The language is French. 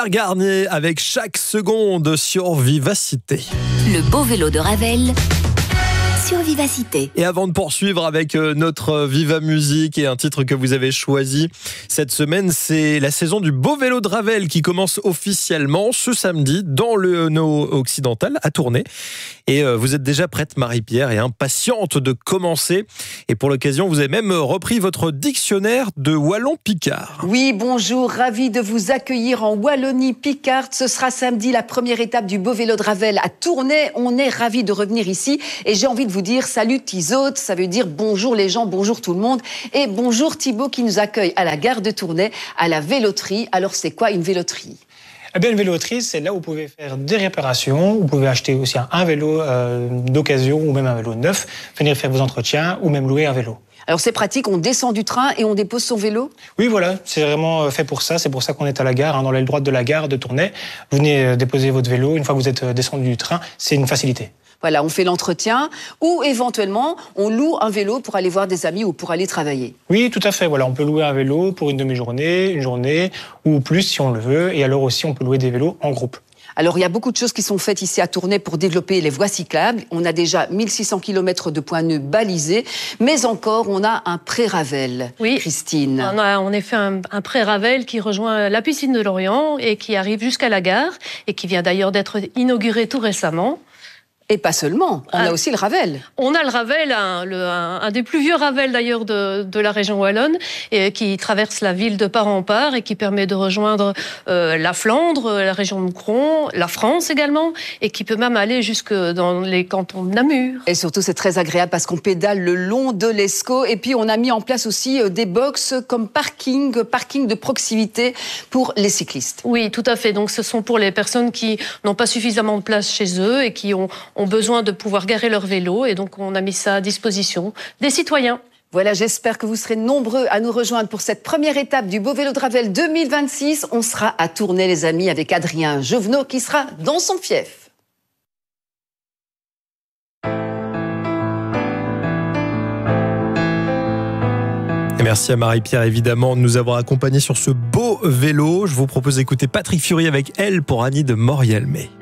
Garnier avec Chaque seconde sur Vivacité. Le beau vélo de Ravel sur Vivacité. Et avant de poursuivre avec notre Viva Musique et un titre que vous avez choisi cette semaine, c'est la saison du beau vélo de Ravel qui commence officiellement ce samedi dans le Hainaut occidental à Tournai. Et vous êtes déjà prête, Marie-Pierre, et impatiente de commencer. Et pour l'occasion, vous avez même repris votre dictionnaire de Wallon-Picard. Oui, bonjour, ravi de vous accueillir en Wallonie-Picarde. Ce sera samedi la première étape du beau vélo de Ravel à Tournai. On est ravis de revenir ici. Et j'ai envie de vous dire salut Tisaute, ça veut dire bonjour les gens, bonjour tout le monde. Et bonjour Thibaut qui nous accueille à la gare de Tournai, à la véloterie. Alors c'est quoi une véloterie ? Eh bien, une véloterie, c'est là où vous pouvez faire des réparations, vous pouvez acheter aussi un vélo d'occasion ou même un vélo neuf, venir faire vos entretiens ou même louer un vélo. Alors c'est pratique, on descend du train et on dépose son vélo ? Oui, voilà, c'est vraiment fait pour ça. C'est pour ça qu'on est à la gare, dans l'aile droite de la gare de Tournai. Vous venez déposer votre vélo, une fois que vous êtes descendu du train, c'est une facilité. Voilà, on fait l'entretien ou éventuellement on loue un vélo pour aller voir des amis ou pour aller travailler. Oui, tout à fait. Voilà, on peut louer un vélo pour une demi-journée, une journée ou plus si on le veut. Et alors aussi, on peut louer des vélos en groupe. Alors, il y a beaucoup de choses qui sont faites ici à Tournai pour développer les voies cyclables. On a déjà 1600 km de points nœuds balisés, mais encore, on a un pré-Ravel. Oui, Christine. On a en effet un pré-Ravel qui rejoint la piscine de Lorient et qui arrive jusqu'à la gare et qui vient d'ailleurs d'être inauguré tout récemment. Et pas seulement, on a aussi le Ravel. On a le Ravel, un des plus vieux Ravel d'ailleurs de la région wallonne, et qui traverse la ville de part en part et qui permet de rejoindre la Flandre, la région de Moucron, la France également, et qui peut même aller jusque dans les cantons de Namur. Et surtout, c'est très agréable parce qu'on pédale le long de l'Escaut. Et puis, on a mis en place aussi des box comme parking de proximité pour les cyclistes. Oui, tout à fait. Donc, ce sont pour les personnes qui n'ont pas suffisamment de place chez eux et qui ont besoin de pouvoir garer leur vélo, et donc on a mis ça à disposition des citoyens. Voilà, j'espère que vous serez nombreux à nous rejoindre pour cette première étape du beau vélo de Ravel 2026. On sera à Tournai, les amis, avec Adrien Jovenot qui sera dans son fief. Et merci à Marie-Pierre, évidemment, de nous avoir accompagnés sur ce beau vélo. Je vous propose d'écouter Patrick Fiori avec Elle pour Annie de Morialmé.